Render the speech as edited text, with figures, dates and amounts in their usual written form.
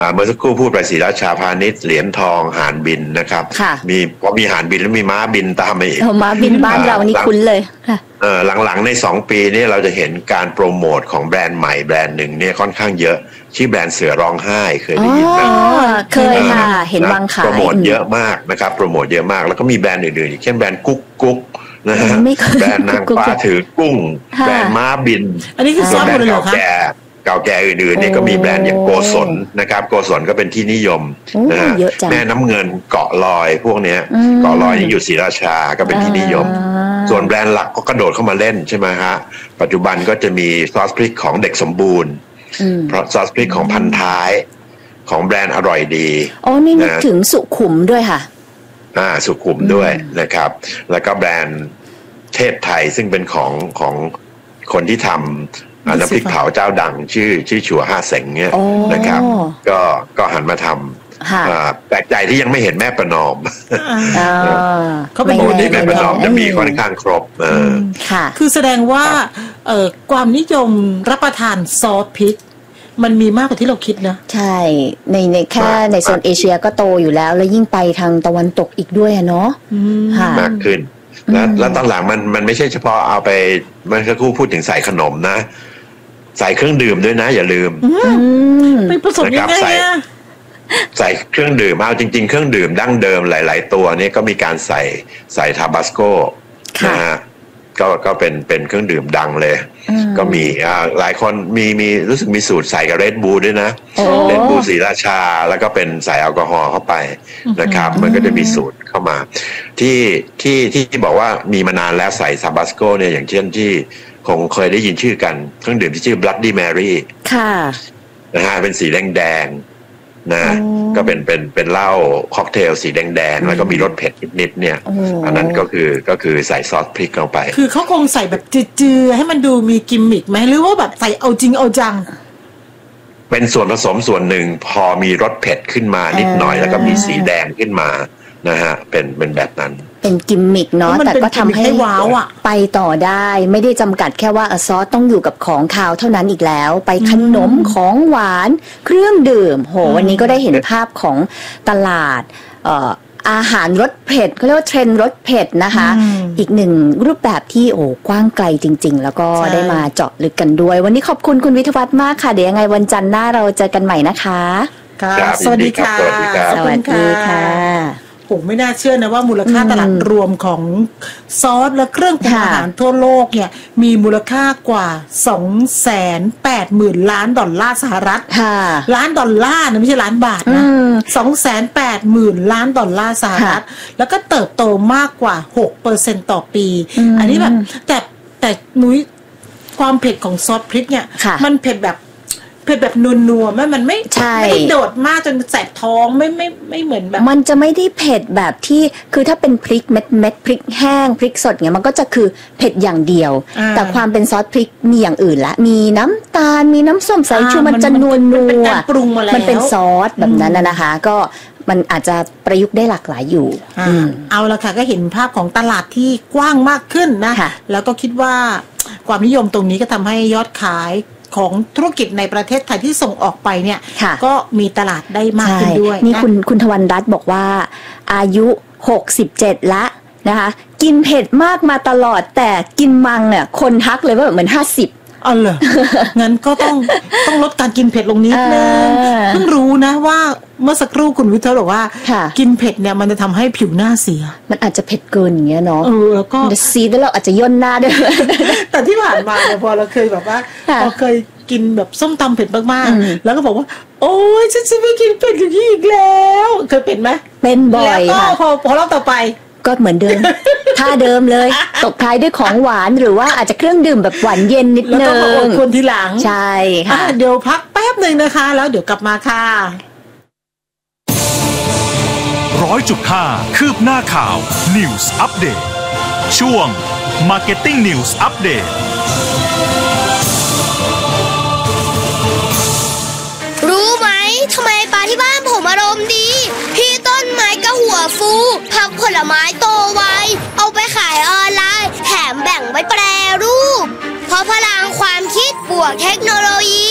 เมื่อสักครู่พูดไปศรีราชาพาณิชย์เหรียญทองห่านบินนะครับพอมีห่านบินแล้วมีม้าบินตามมาอีกม้าบินบ้านเรานี่คุ้นเลยค่ะหลังๆใน2 ปีนี้เราจะเห็นการโปรโมทของแบรนด์ใหม่แบรนด์หนึ่งเนี่ยค่อนข้างเยอะชื่อแบรนด์เสือร้องไห้เคยได้ยินไหมเคยค่ะเห็นวางขายโปรโมทเยอะมากนะครับโปรโมทเยอะมากแล้วก็มีแบรนด์อื่นๆอีกเช่นแบรนด์กุ๊กกุ๊กนะฮะแบรนด์นางฟ้าถือกุ้งแบรนด์ม้าบินอันนี้คือซ้อนหมดเลยเหรอคะเก่าแก่อื่นๆเนี่ยก็มีแบรนด์อย่างโกศลนะครับโกศลก็เป็นที่นิยมนะฮะแม่น้ำเงินเกาะลอยพวกเนี้ยเกาะลอยนี่อยู่ศรีราชาก็เป็นที่นิยมส่วนแบรนด์หลักก็กระโดดเข้ามาเล่นใช่ไหมฮะปัจจุบันก็จะมีซอสพริกของเด็กสมบูรณ์เพราะซอสพริกของพันท้ายของแบรนด์อร่อยดีนี่นึกถึงสุขุมด้วยค่ะสุขุมด้วยนะครับแล้วก็แบรนด์เทพไทยซึ่งเป็นของคนที่ทำน้ำพริกเผาเจ้าดังชื่อชัว5 เสงเนี่ยนะครับก็หันมาทำแปลกใจที่ยังไม่เห็นแม่ประนอมเขาเป็นคนที่แม่ประนอมจะมีค่อนข้างครบคือแสดงว่าความนิยมรับประทานซอสพริกมันมีมากกว่าที่เราคิดนะใช่ในแค่ในโซนเอเชียก็โตอยู่แล้วแล้วยิ่งไปทางตะวันตกอีกด้วยเนาะมากขึ้นแล้วตอนหลังมันไม่ใช่เฉพาะเอาไปมันก็พูดถึงใส่ขนมนะใส่เครื่องดื่มด้วยนะอย่าลืมไปผสมยังไงใส่เครื่องดื่มเอาจริงๆเครื่องดื่มดั้งเดิมหลายๆตัวนี้ก็มีการใส่ทาบาสโกนะฮะก็เป็นเครื่องดื่มดังเลยก็มีหลายคนมีรู้สึกมีสูตรใส่กับเรดบูลด้วยนะเรดบูลศรีราชาแล้วก็เป็นใส่แอลกอฮอล์เข้าไปนะครับมันก็จะมีสูตรเข้ามาที่บอกว่ามีมานานแล้วใส่ทาบาสโกเนี่ยอย่างเช่นที่คงเคยได้ยินชื่อกันเครื่องดื่มที่ชื่อ Bloody Mary ค่ะนะฮะเป็นสีแดงนะก็เป็นเหล้าค็อกเทลสีแดงแล้วก็มีรสเผ็ดนิดๆเนี่ยอันนั้นก็คือใส่ซอสพริกลงไปคือเขาคงใส่แบบจืดๆให้มันดูมีกิมมิคไหมหรือว่าแบบใส่เอาจริงเอาจังเป็นส่วนผสมส่วนหนึ่งพอมีรสเผ็ดขึ้นมานิดหน่อยแล้วก็มีสีแดงขึ้นมานะฮะเป็นแบบนั้นเป็นกิมมิคเนาะแต่ก็ทำให้ว้าวไปต่อได้ไม่ได้จำกัดแค่ว่าซอสต้องอยู่กับของคาวเท่านั้นอีกแล้วไปขนมของหวานเครื่องดื่มวันนี้ก็ได้เห็นภาพของตลาดอาหารรสเผ็ดเขาเรียกว่าเทรนด์รสเผ็ดนะคะอีกหนึ่งรูปแบบที่กว้างไกลจริงๆแล้วก็ได้มาเจาะลึกกันด้วยวันนี้ขอบคุณคุณวิทยวัฒน์มากค่ะเดี๋ยวยังไงวันจันทร์หน้าเราเจอกันใหม่นะคะสวัสดีค่ะสวัสดีค่ะผมไม่น่าเชื่อนะว่ามูลค่าตลาดรวมของซอสและเครื่องปรุงอาหารทั่วโลกเนี่ยมีมูลค่ากว่า 280,000 ล้านดอลลาร์สหรัฐล้านดอลลาร์นะไม่ใช่ล้านบาทนะ 280,000 ล้านดอลลาร์สหรัฐแล้วก็เติบโตมากกว่า 6% ต่อปีอันนี้แบบแต่นุ้ยความเผ็ดของซอสพริกเนี่ยมันเผ็ดแบบนัวๆมันไม่โดดมากจนแสบท้องไม่เหมือนแบบมันจะไม่ได้เผ็ดแบบที่คือถ้าเป็นพริกเม็ดพริกแห้งพริกสดเงี้ยมันก็จะคือเผ็ดอย่างเดียวแต่ความเป็นซอสพริกมีอย่างอื่นละมีน้ำตาลมีน้ำส้มสายชูมันจะนัวมันเป็นซอสแบบนั้นนะคะก็มันอาจจะประยุกต์ได้หลากหลายอยู่เอาละค่ะก็เห็นภาพของตลาดที่กว้างมากขึ้นนะแล้วก็คิดว่าความนิยมตรงนี้ก็ทำให้ยอดขายของธุรกิจในประเทศไทยที่ส่งออกไปเนี่ยก็มีตลาดได้มากขึ้นด้วยนี่คุณทวันรัตน์บอกว่าอายุ67ละนะคะกินเผ็ดมากมาตลอดแต่กินมังเนี่ยคนทักเลยว่าเหมือน50 อ๋อเหรองั้นก็ต้องลดการกินเผ็ดลงนิดนึงเพิ่งรู้นะว่าเมื่อสักครู่คุณวิทย์บอกว่ากินเผ็ดเนี่ยมันจะทำให้ผิวหน้าเสียมันอาจจะเผ็ดเกินอย่างเงี้ยเนาะแล้วก็ซีดแล้วเราอาจจะย่นหน้าด้วยแต่ที่ผ่านมาเนี่ยพอเราเคยแบบว่าพอเคยกินแบบส้มตำเผ็ดมากๆแล้วก็บอกว่าโอ๊ยฉันจะไม่กินเผ็ดอย่างนี้อีกแล้วเคยเป็นไหมเป็นบ่อยค่ะแล้วก็พอรอบต่อไปก็เหมือนเดิมท่าเดิมเลยตบท้ายด้วยของหวานหรือว่าอาจจะเครื่องดื่มแบบหวานเย็นนิดนึงแล้วก็อดคนทีหลังใช่ค่ะเดี๋ยวพักแป๊บนึงนะคะแล้วเดี๋ยวกลับมาค่ะ 100.5 คืบหน้าข่าว News Update ช่วง Marketing News Update รู้ไหมทำไมปลาที่บ้านผมอารมณ์ดีพี่ต้นไม้ก็หัวฟูผักผลไม้โตไวเอาไปขายออนไลน์แถมแบ่งไว้แปรรูปเพราะพลังความคิดบวกเทคโนโลยี